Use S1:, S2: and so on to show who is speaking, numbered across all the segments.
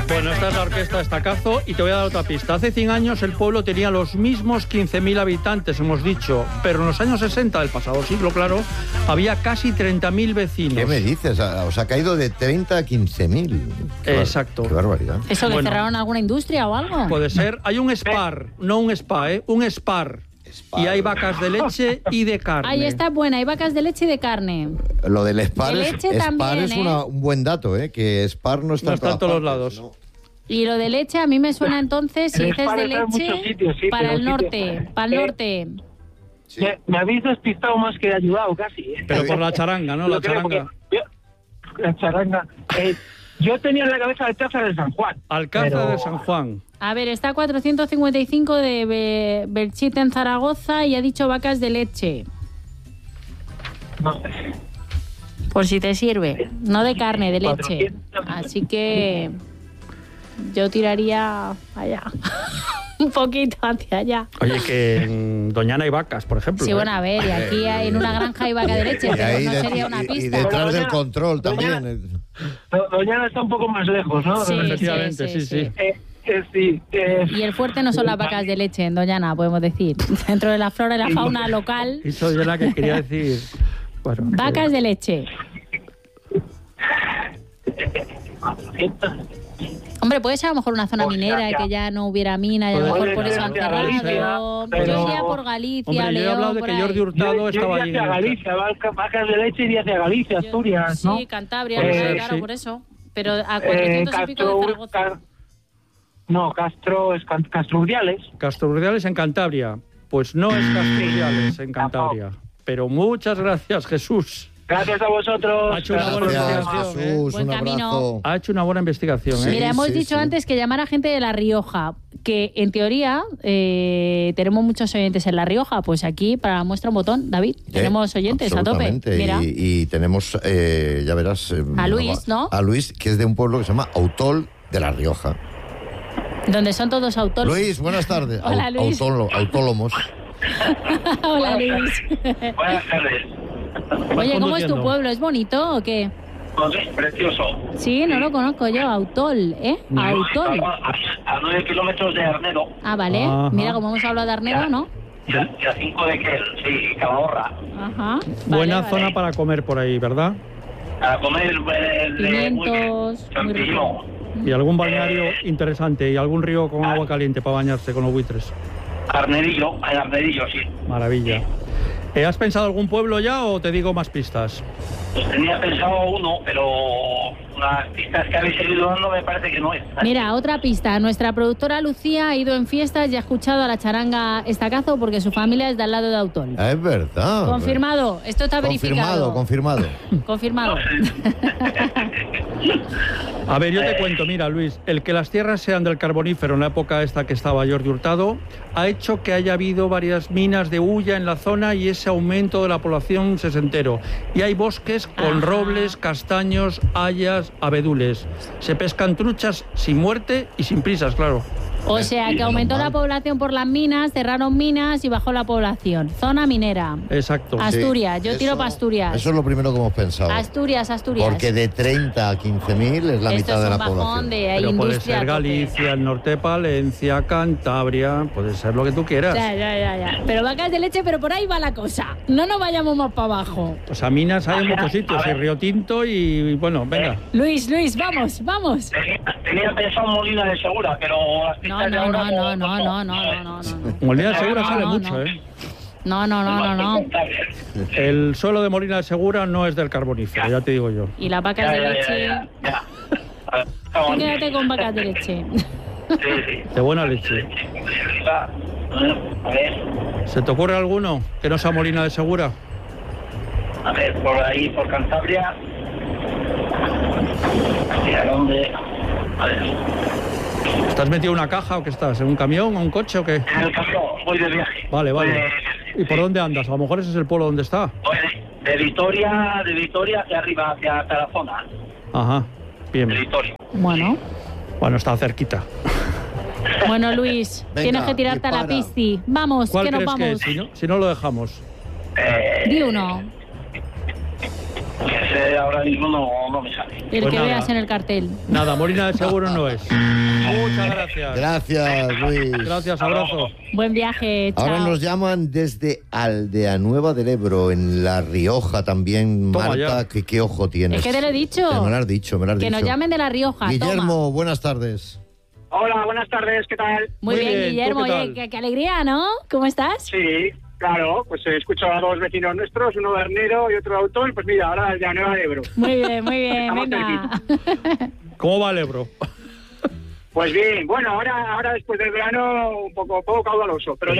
S1: Bueno, esta es la orquesta Estacazo y te voy a dar otra pista. Hace 100 años el pueblo tenía los mismos 15.000 habitantes, hemos dicho, pero en los años 60 del pasado siglo, claro, había casi 30.000 vecinos.
S2: ¿Qué me dices? Os ha caído de 30 a 15.000.
S1: Exacto.
S2: Qué barbaridad.
S3: ¿Eso que cerraron alguna industria o algo?
S1: Puede ser. Hay un Spar, no un spa, un Spar. Y hay vacas de leche y de carne.
S3: Ahí está buena, hay vacas de leche y de carne.
S2: Lo del Spar,
S3: De leche también,
S2: es un buen dato, que Spar no está,
S1: no está en todos lados.
S2: No.
S3: Y lo de leche a mí me suena entonces, si dices de leche,
S4: sitios, sí,
S3: para el
S4: norte.
S3: Para el norte.
S2: Sí.
S4: Me habéis despistado más que ayudado casi.
S1: Pero por la charanga, ¿no? La charanga.
S4: La charanga. Yo tenía en la cabeza Alcázar de San Juan.
S1: Alcázar de San Juan.
S3: A ver, está 455 de Belchite en Zaragoza y ha dicho vacas de leche.
S4: No sé.
S3: Por si te sirve. No de carne, de leche.
S4: 400.
S3: Así que yo tiraría allá. Un poquito hacia allá.
S1: Oye, que en Doñana hay vacas, por ejemplo.
S3: Sí, bueno, a ver, y aquí en una granja hay vaca de leche,
S2: Y
S3: pero
S2: ahí
S3: no sería una
S2: y
S3: pista.
S2: detrás del
S4: Doñana-
S2: control
S4: Doñana-
S2: también.
S4: Doñana está un poco más lejos, ¿no?
S3: Sí,
S1: Efectivamente, sí.
S4: Sí.
S3: Y el fuerte no son las vacas de leche en Doñana, podemos decir. Dentro de la flora y la fauna local,
S1: Eso yo la que quería decir. Bueno,
S3: vacas de leche. Hombre, puede ser a lo mejor una zona
S4: Pues
S3: minera y que ya no hubiera mina y a lo mejor por eso han cerrado.
S4: pero-
S3: Yo iría por Galicia,
S1: Hombre, yo he
S3: León,
S1: hablado de
S3: por
S1: que
S3: ahí.
S1: Jordi Hurtado estaba
S4: iría
S1: allí.
S4: hacia Galicia, vacas de leche iría hacia Galicia, Asturias, ¿no?
S3: Sí, Cantabria,
S1: Puede ser,
S3: claro,
S1: sí.
S3: por eso. Pero a 400 y pico de Zaragoza.
S4: Castro Urdiales.
S1: Castro Urdiales en Cantabria. Pues no es Castro Urdiales en Cantabria. Pero muchas gracias, Jesús.
S4: Gracias a vosotros.
S1: Ha hecho una buena
S2: Gracias,
S1: investigación,
S2: Jesús.
S3: Buen
S2: Un
S3: camino.
S2: abrazo.
S1: Ha hecho una buena investigación, ¿eh?
S3: Mira, hemos
S2: sí,
S3: dicho
S2: sí.
S3: antes que llamar a gente de La Rioja, que en teoría tenemos muchos oyentes en La Rioja. Pues aquí, para la muestra un botón, David, tenemos oyentes a tope.
S2: Absolutamente.
S3: Mira.
S2: Y tenemos, ya verás...
S3: A Luis, ¿no?
S2: A Luis, que es de un pueblo que se llama Autol de La Rioja.
S3: Donde son todos autónomos.
S2: Luis, buenas tardes.
S3: Hola, Luis.
S2: Autónomos.
S3: Hola, Luis.
S4: Buenas tardes.
S3: Oye, ¿cómo es tu
S1: conduciendo.
S3: pueblo? ¿Es bonito o qué?
S4: Precioso.
S3: Sí, no lo conozco yo. Autol, ¿eh? Autol.
S4: A 9 kilómetros de Arnedo
S3: Ah, vale.
S1: Ajá.
S3: Mira, como hemos hablado de Arnedo, ¿no?
S4: y a 5 de Quel, sí, Calahorra.
S3: Ajá.
S1: Buena
S3: Vale,
S1: zona
S3: vale.
S1: para comer por ahí, ¿verdad?
S4: A comer
S3: Pimientos, muy rico.
S1: Y algún balneario interesante y algún río con agua caliente para bañarse con los buitres.
S4: Arnedillo, sí.
S1: Maravilla. ¿Has pensado algún pueblo ya o te digo más pistas?
S4: Pues tenía pensado uno, pero las pistas que habéis seguido dando me parece que no es.
S3: Mira, otra pista. Nuestra productora Lucía ha ido en fiestas y ha escuchado a la charanga Estacazo porque su familia es de al lado de Autol.
S2: Ah, es verdad.
S3: Confirmado. Esto está verificado.
S2: Confirmado.
S3: Confirmado.
S1: A ver, yo te cuento, mira, Luis, el que las tierras sean del Carbonífero en la época esta que estaba Jordi Hurtado ha hecho que haya habido varias minas de hulla en la zona y ese aumento de la población sesentero. Y hay bosques con
S3: Ajá.
S1: robles, castaños, hayas, abedules. Se pescan truchas sin muerte y sin prisas, claro.
S3: O sea, que aumentó la población por las minas, cerraron minas y bajó la población. Zona minera.
S1: Exacto.
S3: Asturias, yo
S2: Eso-
S3: tiro para Asturias.
S2: Eso es lo primero que hemos pensado.
S3: Asturias.
S2: Porque de 30 a 15.000 es la
S3: Esto
S2: mitad
S3: es
S2: de
S3: un
S2: la
S3: bajón
S2: población.
S3: de
S1: Pero puede
S3: industria.
S1: ser
S3: a tope.
S1: Galicia, el norte de Palencia, Cantabria, puede ser lo que tú quieras.
S3: Ya. Pero vacas de leche, pero por ahí va la cosa. No nos vayamos más para abajo.
S1: O sea, minas hay en muchos sitios, y Río Tinto y bueno, venga.
S3: Luis, vamos.
S4: Tenía pensado Molina de Segura, pero las pistas de ahora
S3: No.
S1: Molina de Segura
S3: No,
S1: sale
S3: no,
S1: mucho,
S3: no.
S1: ¿eh?
S3: No.
S1: El suelo de Molina de Segura no es del Carbonífero, ya te digo yo.
S3: Y las vacas de leche. Tú quédate con vacas de leche.
S4: Sí.
S1: De buena leche.
S4: A ver,
S1: ¿Se te ocurre alguno que no sea Molina de Segura?
S4: por ahí, por Cantabria. ¿Hacia dónde? A ver.
S1: ¿Estás metido en una caja o qué estás? ¿En un camión o un coche o qué?
S4: En el camión, voy de viaje.
S1: Vale.
S4: Voy
S1: ¿Y por dónde andas? A lo mejor ese es el pueblo donde está.
S4: Voy de Vitoria hacia arriba, hacia Tarazona.
S1: Ajá, bien.
S4: De Vitoria.
S3: Bueno,
S1: Está cerquita.
S3: Luis,
S2: Venga,
S3: tienes que tirarte a la
S2: dispara.
S3: pisti. Vamos,
S1: ¿Cuál
S3: que nos
S1: crees que
S3: vamos.
S1: es? Si no lo dejamos.
S3: Di uno.
S4: Ese ahora mismo no me sale.
S3: El
S1: Pues
S3: que
S1: nada.
S3: veas en el cartel.
S1: Nada, Molina de Seguro no es. Muchas gracias.
S2: Gracias, Luis.
S1: Gracias, abrazo.
S3: Buen viaje, chao.
S2: Ahora nos llaman desde Aldeanueva del Ebro, en La Rioja también.
S1: Toma
S2: Marta,
S1: ya.
S2: ¿qué ojo tienes?
S3: Es que te lo he dicho.
S2: Me lo has dicho, me lo has
S3: Que
S2: dicho.
S3: nos llamen de La Rioja.
S2: Guillermo,
S3: Toma.
S2: buenas tardes.
S4: Hola, buenas tardes, ¿qué tal?
S3: Muy
S1: Muy
S3: bien,
S1: bien,
S3: Guillermo.
S1: ¿tú qué
S3: Oye,
S1: tal?
S3: qué alegría, ¿no? ¿Cómo estás?
S4: Sí, claro, pues he escuchado a dos vecinos nuestros, uno de Arnero y otro de Autón, pues mira, ahora el de Nueva de Ebro.
S3: Muy bien,
S4: Estamos
S3: venga.
S1: ¿Cómo va el Ebro?
S4: Pues bien, bueno, ahora después del verano un poco caudaloso, pero ya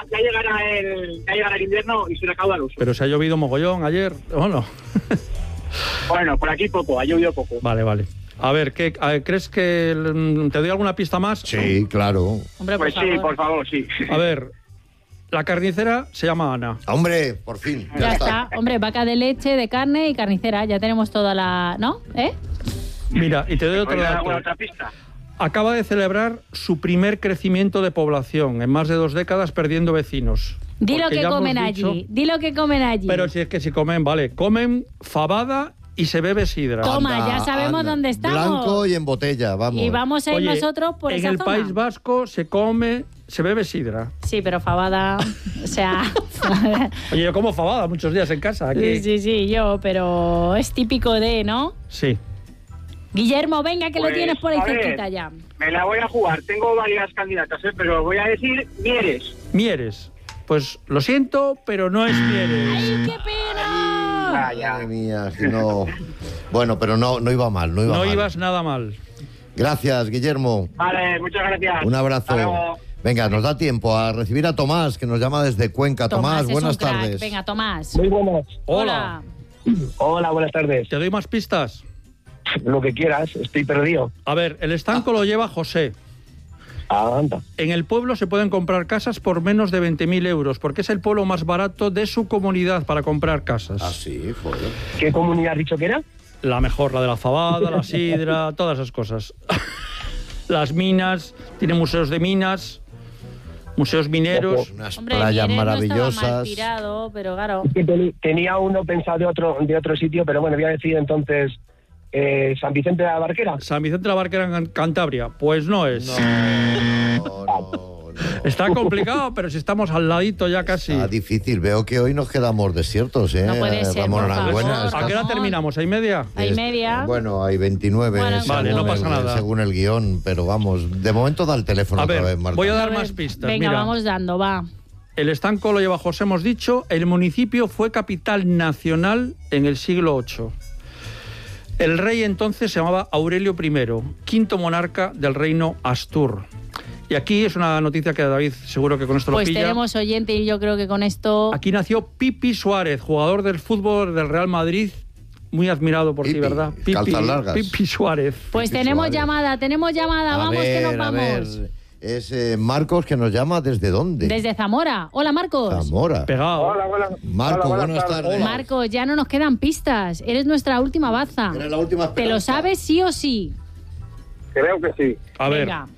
S4: llegará el invierno y será caudaloso.
S1: Pero se ha llovido mogollón ayer, ¿o no?
S4: Bueno, por aquí poco, ha llovido poco.
S1: Vale. A ver, ¿crees que te doy alguna pista más?
S2: Sí, claro.
S3: Hombre,
S4: Pues
S3: por
S4: sí,
S3: favor.
S4: por favor, sí.
S1: A ver, la carnicera se llama Ana.
S2: Hombre, por fin.
S3: Ya está. Hombre, vaca de leche, de carne y carnicera. Ya tenemos toda la... ¿No? ¿Eh?
S1: Mira, y te doy otro
S4: ¿Puedes dar
S1: dato.
S4: alguna otra pista?
S1: Acaba de celebrar su primer crecimiento de población en más de 2 décadas perdiendo vecinos.
S3: Di lo
S1: Porque
S3: que
S1: ya hemos
S3: comen
S1: dicho-
S3: allí. Di lo que comen allí.
S1: Pero si es que si comen, vale, comen fabada y se bebe sidra.
S3: Toma, ya sabemos dónde estamos.
S2: Blanco y en botella, vamos.
S3: Y vamos a ir
S1: Oye,
S3: nosotros por
S1: en
S3: esa
S1: el
S3: zona.
S1: País Vasco se bebe sidra.
S3: Sí, pero fabada, o sea...
S1: Oye, yo como fabada muchos días en casa. Aquí.
S3: sí, yo, pero es típico de, ¿no?
S1: Sí.
S3: Guillermo, venga, que lo
S4: Pues,
S3: tienes por ahí
S4: a ver.
S3: cerquita ya.
S4: Me la voy a jugar, tengo varias candidatas, pero voy a decir Mieres.
S1: Mieres. Pues lo siento, pero no es Mieres.
S3: ¡Ay, qué pena!
S2: Madre mía, que no. Bueno, pero no iba mal, no iba
S1: No
S2: mal.
S1: ibas nada mal.
S2: Gracias, Guillermo.
S4: Vale, muchas gracias.
S2: Un abrazo.
S4: Hasta luego.
S2: Venga, nos da tiempo a recibir a Tomás, que nos llama desde Cuenca. Tomás,
S3: es
S2: buenas
S3: un crack.
S2: tardes.
S3: Venga, Tomás.
S5: Muy buenas.
S1: Hola.
S5: Hola, buenas tardes.
S1: ¿Te doy más pistas?
S5: Lo que quieras, estoy perdido.
S1: A ver, el estanco lo lleva José.
S5: Anda.
S1: En el pueblo se pueden comprar casas por menos de 20.000 euros, porque es el pueblo más barato de su comunidad para comprar casas.
S2: Ah, sí, joder.
S5: ¿Qué comunidad has dicho que era?
S1: La mejor, la de la fabada, la sidra, todas esas cosas. Las minas, tiene museos de minas, museos mineros.
S2: Unas
S3: Hombre,
S2: playas
S3: Mieres no estaba mal
S2: maravillosas.
S3: tirado, pero claro.
S5: Es que tenía uno pensado de otro sitio, pero bueno, voy a decir entonces San Vicente de la Barquera.
S1: San Vicente de la Barquera en Cantabria. Pues no es.
S2: No.
S1: Está complicado, pero si estamos al ladito ya casi.
S2: Está difícil. Veo que hoy nos quedamos desiertos, ¿eh?
S3: No puede ser,
S2: Ramón
S3: por
S2: Arangüena.
S3: favor.
S2: Está-
S1: ¿A qué hora terminamos? ¿Hay media?
S3: Hay media.
S2: Bueno, hay 29.
S3: Bueno,
S2: según
S1: vale, no pasa
S2: el-
S1: nada.
S2: Según el guión, pero vamos, de momento da el teléfono
S1: A
S2: otra
S1: ver,
S2: vez, Marta.
S1: voy a
S3: A
S1: dar
S3: ver,
S1: más pistas.
S3: Venga,
S1: Mira,
S3: vamos dando, va.
S1: el estanco lo lleva José, hemos dicho. El municipio fue capital nacional en el siglo VIII. El rey entonces se llamaba Aurelio I, quinto monarca del reino Astur. Y aquí es una noticia que David seguro que con esto
S3: Pues
S1: lo pilla.
S3: tenemos oyente y yo creo que con esto...
S1: Aquí nació Pipi Suárez, jugador del fútbol del Real Madrid, muy admirado por ti,
S2: Pipi,
S1: ¿verdad?
S2: calzas largas.
S1: Pipi Suárez.
S3: Pues
S2: Pipi
S3: tenemos
S2: Suárez.
S3: llamada, vamos que nos
S2: a
S3: vamos.
S2: ver, es Marcos que nos llama ¿desde dónde?
S3: Desde Zamora. Hola, Marcos.
S2: Zamora.
S1: Pegado.
S5: Hola, buenas.
S2: Marco,
S5: hola,
S2: buenas tardes.
S3: Marcos, ya no nos quedan pistas. Eres nuestra última baza.
S2: Eres la última
S3: ¿Te lo
S2: esperanza.
S3: sabes sí o sí?
S5: Creo que sí.
S1: A ver.
S3: Venga.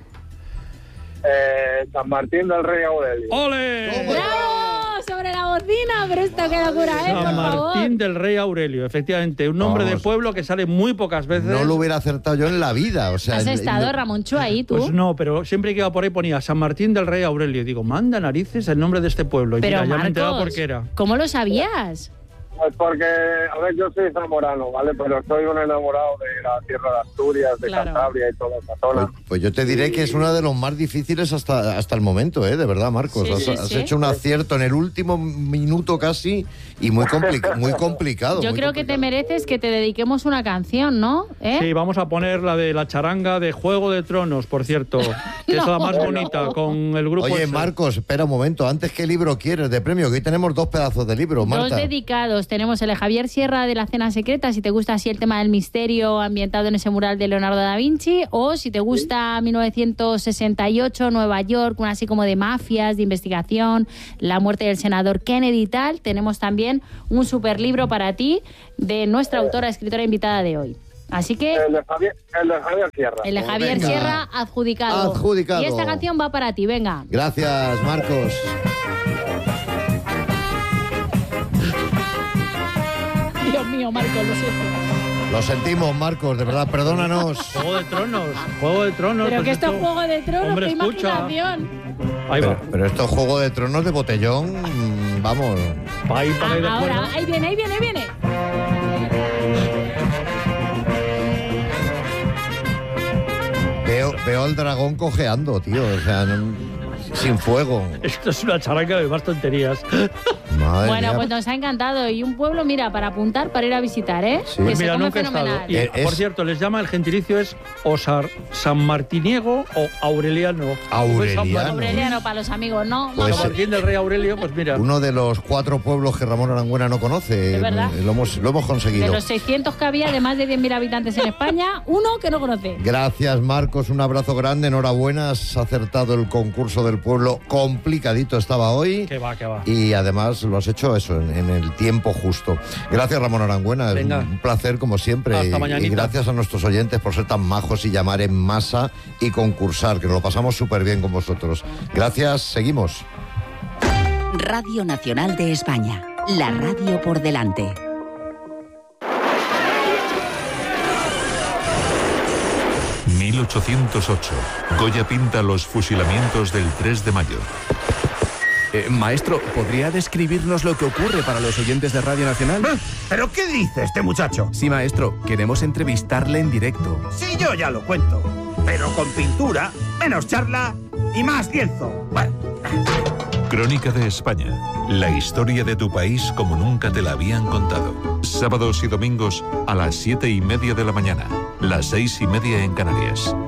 S5: San Martín del Rey Aurelio.
S1: ¡Ole!
S3: ¡Bravo! Sobre la bocina, pero esto qué locura, ¿eh?
S1: San
S3: Por favor.
S1: Martín del Rey Aurelio, efectivamente, un nombre
S2: Vamos.
S1: de pueblo que sale muy pocas veces.
S2: No lo hubiera acertado yo en la vida. O sea,
S3: ¿Has
S2: no-
S3: estado, Ramoncho, ahí tú?
S1: Pues no, pero siempre que iba por ahí ponía San Martín del Rey Aurelio. Digo, manda narices el nombre de este pueblo. Y
S3: Pero
S1: mira, ya me he enterado
S3: Marcos,
S1: por qué era.
S3: ¿cómo lo sabías?
S5: Pues porque, a ver, yo soy zamorano, ¿vale? Pero soy un enamorado de la tierra de Asturias, de
S3: Claro.
S5: Cantabria y toda esa zona.
S2: Pues yo te diré que es uno de los más difíciles hasta el momento, de verdad, Marcos.
S3: Sí,
S2: has
S3: sí,
S2: has
S3: sí.
S2: hecho un acierto en el último minuto casi y muy, muy complicado.
S3: Yo
S2: muy
S3: creo que te
S2: complicado.
S3: mereces que te dediquemos una canción, ¿no? ¿Eh?
S1: Sí, vamos a poner la de la charanga de Juego de Tronos, por cierto, que es la más bonita, con el grupo
S2: Oye,
S1: ese.
S2: Marcos, espera un momento. Antes, ¿qué libro quieres de premio? Que hoy tenemos 2 pedazos de libro,
S3: Dos
S2: Marta.
S3: dedicados. Tenemos el de Javier Sierra de la Cena Secreta, si te gusta así el tema del misterio ambientado en ese mural de Leonardo da Vinci, o si te gusta 1968, Nueva York, una así como de mafias, de investigación, la muerte del senador Kennedy y tal. Tenemos también un super libro para ti de nuestra autora, escritora invitada de hoy. Así que
S5: El de Javier Sierra.
S3: el de
S2: Pues
S3: Javier
S2: venga.
S3: Sierra adjudicado.
S2: Adjudicado.
S3: Y esta canción va para ti, venga.
S2: Gracias, Marcos.
S3: Dios mío. mío, Marcos, lo siento.
S2: Lo sentimos, Marcos, de verdad, perdónanos.
S1: Juego de Tronos, Juego de Tronos.
S3: Pero
S1: pues
S3: que esto es Juego de Tronos,
S1: Hombre,
S3: qué
S1: escucha.
S3: imaginación.
S1: Ahí va.
S2: Pero esto es Juego de Tronos de botellón, vamos.
S1: Ahí para ir de
S3: Ahora,
S1: acuerdo.
S3: ahí viene, ahí viene, ahí viene.
S2: Veo al dragón cojeando, tío, o sea, sin fuego.
S1: Esto es una charanga de más tonterías.
S2: Madre
S3: Bueno,
S2: mía.
S3: pues nos ha encantado. Y un pueblo, mira, para apuntar, para ir a visitar, ¿eh?
S2: Sí.
S3: Que
S1: Pues
S3: se
S1: mira,
S3: come
S1: nunca he estado.
S3: fenomenal.
S1: Y, por cierto, les llama, el gentilicio es San Martiniego o Aureliano.
S2: Aureliano.
S3: Aureliano para los amigos, ¿no?
S2: Pues,
S1: Como tiene el rey Aurelio, pues mira.
S2: Uno de los 4 pueblos que Ramón Arangüena no conoce.
S3: Es verdad.
S2: Lo hemos conseguido.
S3: De los 600 que había, de más de 10.000 habitantes en España, uno que no conoce.
S2: Gracias, Marcos, un abrazo grande, enhorabuena, has acertado el concurso del pueblo, complicadito estaba hoy.
S1: Que va, que va.
S2: Y además lo has hecho eso, en el tiempo justo. Gracias, Ramón Arangüena,
S1: Venga.
S2: es un placer como siempre.
S1: Hasta
S2: Y
S1: mañanita.
S2: gracias a nuestros oyentes por ser tan majos y llamar en masa y concursar, que nos lo pasamos súper bien con vosotros. Gracias, seguimos.
S6: Radio Nacional de España, la radio por delante.
S7: ...1808... Goya pinta los fusilamientos del 3 de mayo.
S8: Maestro, ¿podría describirnos lo que ocurre para los oyentes de Radio Nacional?
S9: ¿Pero qué dice este muchacho?
S8: Sí, maestro, queremos entrevistarle en directo.
S9: Sí, yo ya lo cuento. Pero con pintura, menos charla y más lienzo. Bueno.
S7: Crónica de España. La historia de tu país como nunca te la habían contado. Sábados y domingos a las 7:30 de la mañana. Las 6:30 en Canarias.